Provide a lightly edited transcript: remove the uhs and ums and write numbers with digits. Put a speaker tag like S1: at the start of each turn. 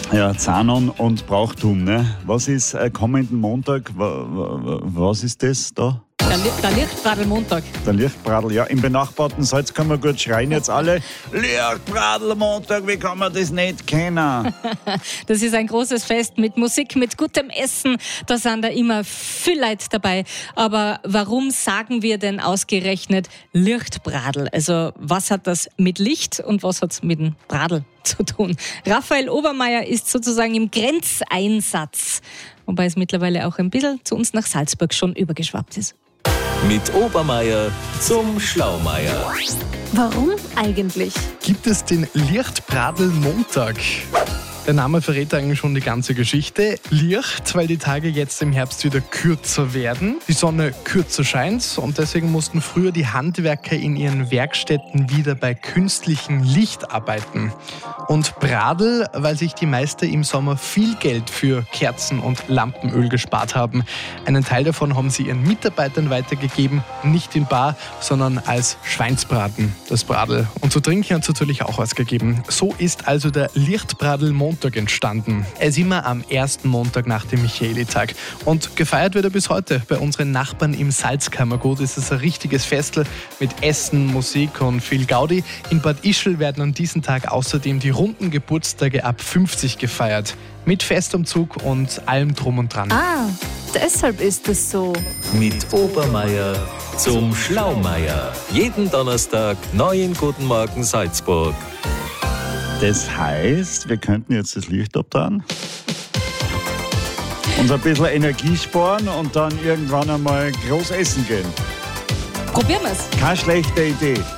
S1: Ja, Zanon und Brauchtum, ne? Was ist kommenden Montag? Was ist das da?
S2: Der Lichtbradelmontag.
S1: Der Lichtbradel, ja. Im benachbarten Salz kann man gut schreien jetzt alle. Lichtbradelmontag, wie kann man das nicht kennen?
S2: Das ist ein großes Fest mit Musik, mit gutem Essen. Da sind da immer viel Leute dabei. Aber warum sagen wir denn ausgerechnet Lichtbradel? Also was hat das mit Licht und was hat es mit dem Bradel zu tun? Raphael Obermeier ist sozusagen im Grenzeinsatz. Wobei es mittlerweile auch ein bisschen zu uns nach Salzburg schon übergeschwappt ist.
S3: Mit Obermeier zum Schlaumeier.
S4: Warum eigentlich?
S5: Gibt es den Lichtbradelmontag? Der Name verrät eigentlich schon die ganze Geschichte. Licht, weil die Tage jetzt im Herbst wieder kürzer werden, die Sonne kürzer scheint und deswegen mussten früher die Handwerker in ihren Werkstätten wieder bei künstlichem Licht arbeiten. Und Bradel, weil sich die Meister im Sommer viel Geld für Kerzen und Lampenöl gespart haben. Einen Teil davon haben sie ihren Mitarbeitern weitergegeben, nicht in bar, sondern als Schweinsbraten, das Bradel. Und zu trinken hat es natürlich auch was gegeben. So ist also der Lichtbradelmontag entstanden. Er ist immer am ersten Montag nach dem Michaelitag. Und gefeiert wird er bis heute. Bei unseren Nachbarn im Salzkammergut ist es ein richtiges Festel mit Essen, Musik und viel Gaudi. In Bad Ischl werden an diesem Tag außerdem die runden Geburtstage ab 50 gefeiert. Mit Festumzug und allem drum und dran.
S4: Ah, deshalb ist es so.
S3: Mit Obermeier zum Schlaumeier. Jeden Donnerstag neu in Guten Morgen Salzburg.
S1: Das heißt, wir könnten jetzt das Licht abdrehen, uns ein bisschen Energie sparen und dann irgendwann einmal groß essen gehen.
S2: Probieren wir's.
S1: Keine schlechte Idee.